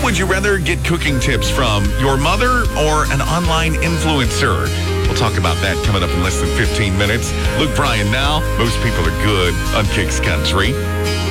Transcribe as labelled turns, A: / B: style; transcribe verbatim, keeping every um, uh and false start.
A: would you rather get cooking tips from your mother or an online influencer? We'll talk about that coming up in less than fifteen minutes. Luke Bryan now. Most people are good on Kicks Country.